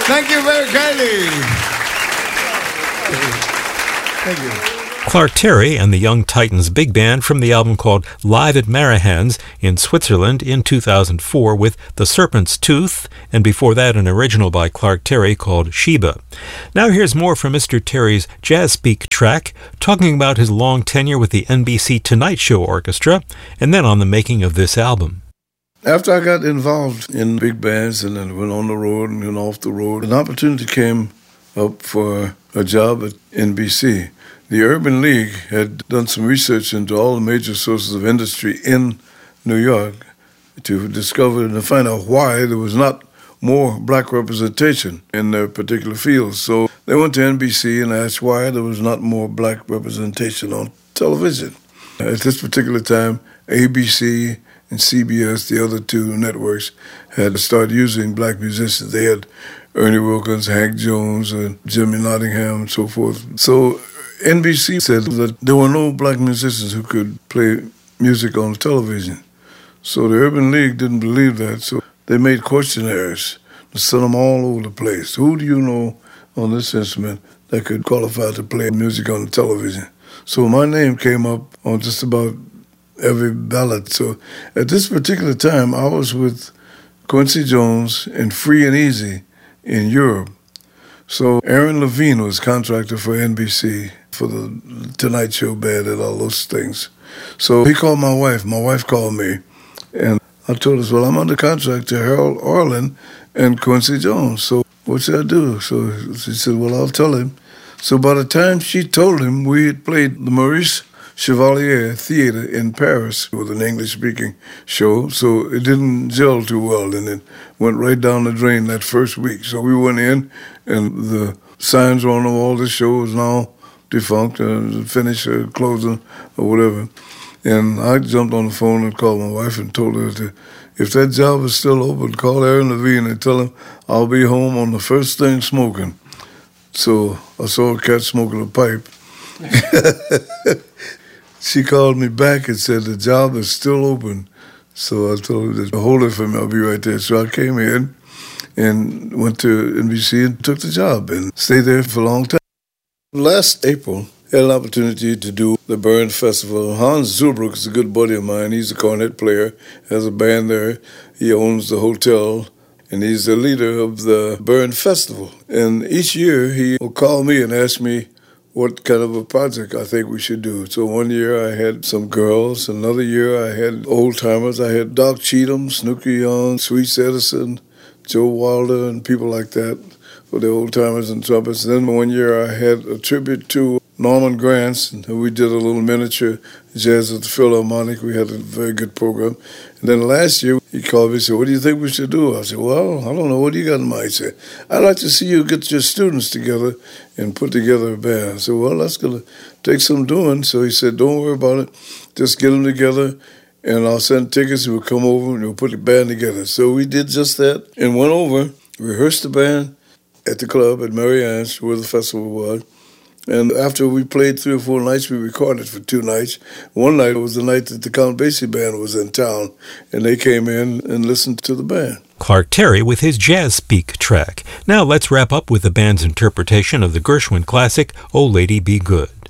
Thank you very kindly. Thank you. Clark Terry and the Young Titans Big Band from the album called Live at Marihan's in Switzerland in 2004 with The Serpent's Tooth, and before that an original by Clark Terry called Sheba. Now here's more from Mr. Terry's Jazz Speak track, talking about his long tenure with the NBC Tonight Show Orchestra, and then on the making of this album. After I got involved in big bands and then went on the road and went off the road, an opportunity came up for a job at NBC. The Urban League had done some research into all the major sources of industry in New York to discover and to find out why there was not more black representation in their particular fields. So they went to NBC and asked why there was not more black representation on television. At this particular time, ABC and CBS, the other two networks, had started using black musicians. They had Ernie Wilkins, Hank Jones, and Jimmy Nottingham, and so forth. So NBC said that there were no black musicians who could play music on television. So the Urban League didn't believe that, so they made questionnaires to send them all over the place. Who do you know on this instrument that could qualify to play music on television? So my name came up on just about every ballot. So at this particular time, I was with Quincy Jones and Free and Easy in Europe. So Aaron Levine was contracted for NBC for the Tonight Show band and all those things. So he called my wife. My wife called me, and I told her, well, I'm under contract to Harold Arlen and Quincy Jones. So what should I do? So she said, well, I'll tell him. So by the time she told him, we had played the Maurice Chevalier Theater in Paris with an English-speaking show, so it didn't gel too well, and it went right down the drain that first week. So we went in, and the signs were on the wall, the show is now defunct, finished, closing, or whatever. And I jumped on the phone and called my wife and told her that if that job is still open, call Aaron Levine and tell him I'll be home on the first thing smoking. So I saw a cat smoking a pipe. She called me back and said the job is still open. So I told her to hold it for me, I'll be right there. So I came in and went to NBC and took the job and stayed there for a long time. Last April, I had an opportunity to do the Bern Festival. Hans Zulbruck is a good buddy of mine. He's a cornet player, has a band there. He owns the hotel, and he's the leader of the Bern Festival. And each year he will call me and ask me what kind of a project I think we should do. So one year I had some girls. Another year I had old-timers. I had Doc Cheatham, Snooky Young, Sweet Edison, Joe Wilder, and people like that for the old-timers and trumpets. Then one year I had a tribute to Norman Granz, and we did a little miniature jazz at the Philharmonic. We had a very good program. And then last year, he called me and said, what do you think we should do? I said, well, I don't know. What do you got in mind? He said, I'd like to see you get your students together and put together a band. I said, well, that's going to take some doing. So he said, don't worry about it. Just get them together, and I'll send tickets, and we'll come over, and we'll put the band together. So we did just that and went over, rehearsed the band at the club at Marianne's, where the festival was. And after we played 3 or 4 nights, we recorded for 2 nights. One night was the night that the Count Basie Band was in town, and they came in and listened to the band. Clark Terry with his Jazz Speak track. Now let's wrap up with the band's interpretation of the Gershwin classic, Oh Lady Be Good.